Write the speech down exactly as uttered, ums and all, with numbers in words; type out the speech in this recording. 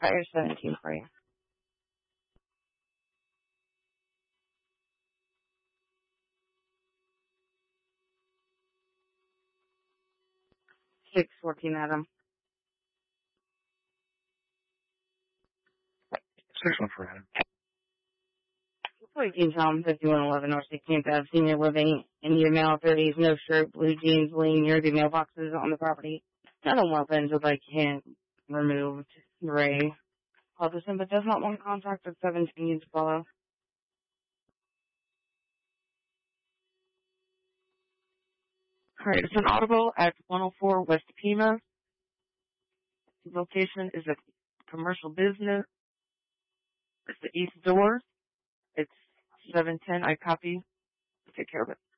Fire seventeen for you. six fourteen, Adam. six one for Adam. fourteen, Tom, fifty-one eleven North sixteenth Ave, Senior Living, India Mail thirties, no shirt, blue jeans, laying near the mailboxes on the property. None of weapons with like hand removed, gray. Alderson, but does not want contact with seventeen to follow. Alright, it's an audible at one oh four West Pima. The location is a commercial business. It's the east door. It's seven ten. I copy. Take care of it.